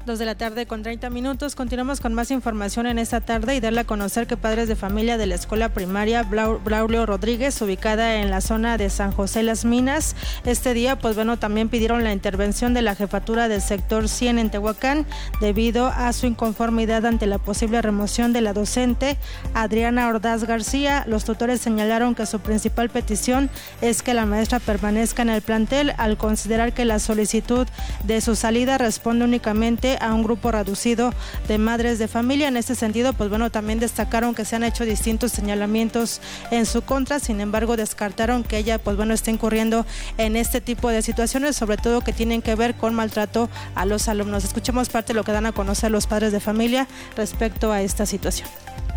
2:30 p.m. Continuamos con más información en esta tarde y darle a conocer que padres de familia de la escuela primaria Braulio Rodríguez, ubicada en la zona de San José Las Minas, este día, también pidieron la intervención de la jefatura del sector 100 en Tehuacán debido a su inconformidad ante la posible remoción de la docente Adriana Ordaz García. Los tutores señalaron que su principal petición es que la maestra permanezca en el plantel, al considerar que la solicitud de su salida responde únicamente a un grupo reducido de madres de familia. En este sentido, también destacaron que se han hecho distintos señalamientos en su contra, sin embargo, descartaron que ella, esté incurriendo en este tipo de situaciones, sobre todo que tienen que ver con maltrato a los alumnos. Escuchemos parte de lo que dan a conocer los padres de familia respecto a esta situación.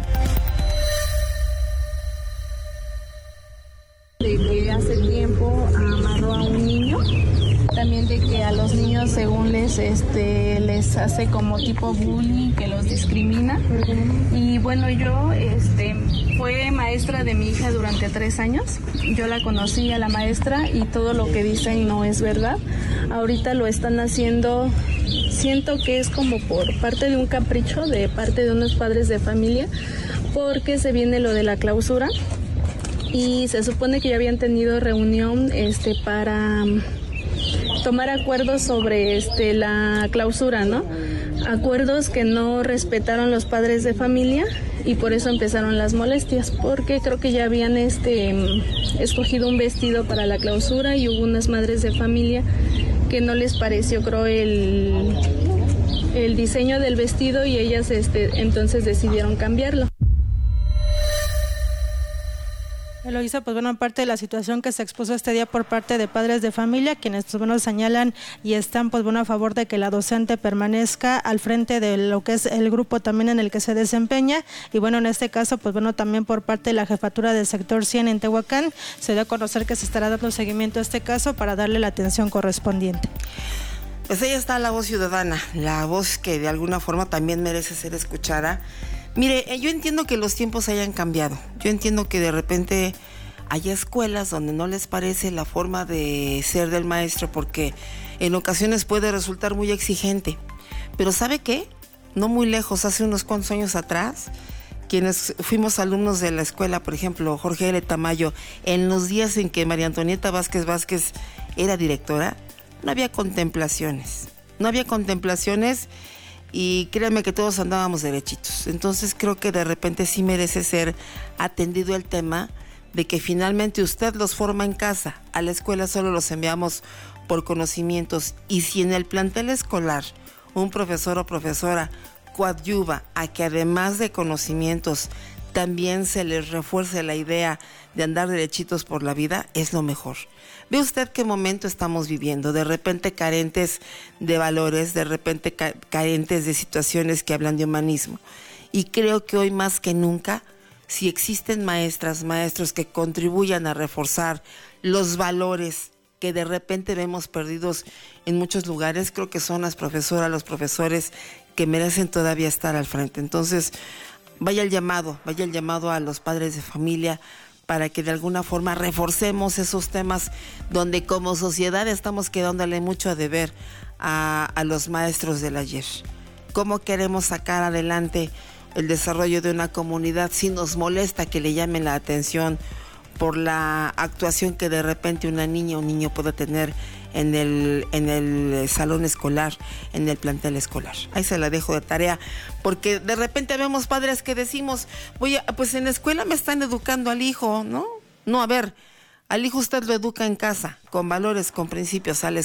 De que hace tiempo amarró a un niño, también de que a los niños según les hace como tipo bullying, que los discrimina. Y yo fue maestra de mi hija durante 3 años. Yo la conocí a la maestra y todo lo que dicen no es verdad. Ahorita lo están haciendo, siento que es como por parte de un capricho de parte de unos padres de familia, porque se viene lo de la clausura y se supone que ya habían tenido reunión para tomar acuerdos sobre la clausura, ¿no? Acuerdos que no respetaron los padres de familia y por eso empezaron las molestias, porque creo que ya habían escogido un vestido para la clausura y hubo unas madres de familia que no les pareció, creo, el diseño del vestido y ellas entonces decidieron cambiarlo. Eloísa, parte de la situación que se expuso este día por parte de padres de familia, quienes señalan y están a favor de que la docente permanezca al frente de lo que es el grupo también en el que se desempeña, y en este caso también por parte de la jefatura del sector 100 en Tehuacán se dio a conocer que se estará dando seguimiento a este caso para darle la atención correspondiente. Pues ahí está la voz ciudadana, la voz que de alguna forma también merece ser escuchada. Mire, yo entiendo que los tiempos hayan cambiado, yo entiendo que de repente hay escuelas donde no les parece la forma de ser del maestro porque en ocasiones puede resultar muy exigente, pero ¿sabe qué? No muy lejos, hace unos cuantos años atrás, quienes fuimos alumnos de la escuela, por ejemplo, Jorge L. Tamayo, en los días en que María Antonieta Vázquez era directora, no había contemplaciones, y créanme que todos andábamos derechitos. Entonces creo que de repente sí merece ser atendido el tema de que finalmente usted los forma en casa, a la escuela solo los enviamos por conocimientos, y si en el plantel escolar un profesor o profesora coadyuva a que además de conocimientos también se les refuerce la idea de andar derechitos por la vida, es lo mejor. Ve usted qué momento estamos viviendo, de repente carentes de valores, de repente carentes de situaciones que hablan de humanismo. Y creo que hoy más que nunca, si existen maestras, maestros que contribuyan a reforzar los valores que de repente vemos perdidos en muchos lugares, creo que son las profesoras, los profesores que merecen todavía estar al frente. Entonces, vaya el llamado a los padres de familia para que de alguna forma reforcemos esos temas donde como sociedad estamos quedándole mucho a deber a los maestros del ayer. ¿Cómo queremos sacar adelante el desarrollo de una comunidad si nos molesta que le llamen la atención por la actuación que de repente una niña o un niño puede tener en el salón escolar, en el plantel escolar? Ahí se la dejo de tarea, porque de repente vemos padres que decimos, pues en la escuela me están educando al hijo, ¿no? No, a ver, al hijo usted lo educa en casa, con valores, con principios, a la